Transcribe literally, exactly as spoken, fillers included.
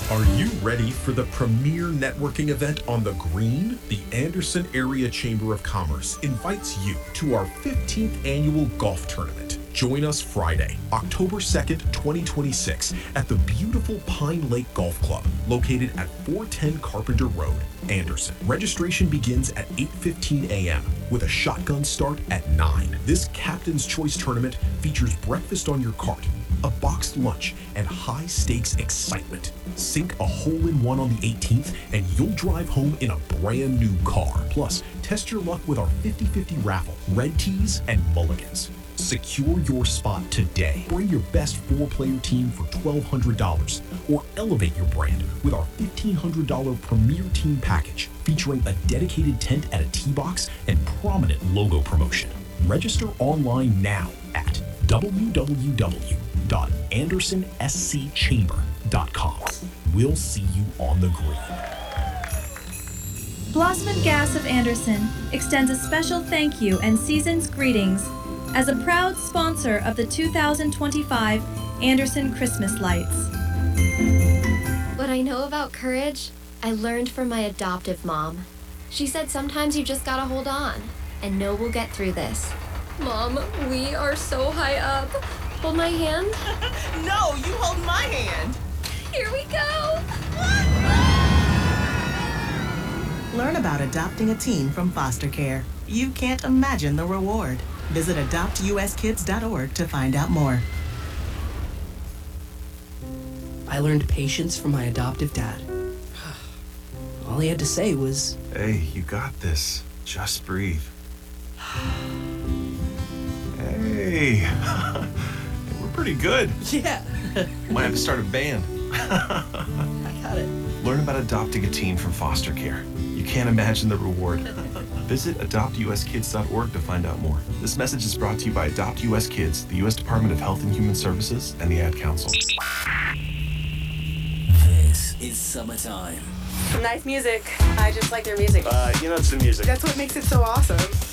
Are you ready for the premier networking event on the Green? The Anderson Area Chamber of Commerce invites you to our fifteenth annual golf tournament. Join us Friday, October second, twenty twenty-six, at the beautiful Pine Lake Golf Club, located at four ten Carpenter Road, Anderson. Registration begins at eight fifteen a.m. with a shotgun start at nine. This Captain's Choice tournament features breakfast on your cart, a boxed lunch, and high-stakes excitement. Sink a hole-in-one on the eighteenth, and you'll drive home in a brand new car. Plus, test your luck with our fifty fifty raffle, red tees, and mulligans. Secure your spot today. Bring your best four-player team for twelve hundred dollars, or elevate your brand with our fifteen hundred dollars Premier Team Package, featuring a dedicated tent at a tee box and prominent logo promotion. Register online now at w w w dot anderson s c chamber dot com. We'll see you on the green. Blossom and Gas of Anderson extends a special thank you and season's greetings as a proud sponsor of the two thousand twenty-five Anderson Christmas Lights. What I know about courage, I learned from my adoptive mom. She said sometimes you just gotta hold on and know we'll get through this. Mom, we are so high up. Hold my hand. No, you hold my hand. Here we go. Learn about adopting a teen from foster care. You can't imagine the reward. Visit adopt u s kids dot org to find out more. I learned patience from my adoptive dad. All he had to say was, "Hey, you got this. Just breathe." Hey, we're pretty good. yeah, Might have to start a band. I got it. Learn about adopting a teen from foster care. You can't imagine the reward. Visit adopt u s kids dot org to find out more. This message is brought to you by Adopt U S Kids, the U S Department of Health and Human Services, and the Ad Council. This is summertime. Nice music. I just like their music. Uh, you know, it's the music. That's what makes it so awesome.